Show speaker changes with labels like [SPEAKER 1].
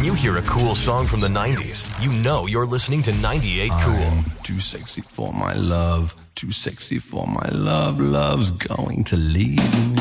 [SPEAKER 1] When you hear a cool song from the 90s, you know you're listening to 98 Cool.
[SPEAKER 2] I'm too sexy for my love, too sexy for my love. Love's going to leave me.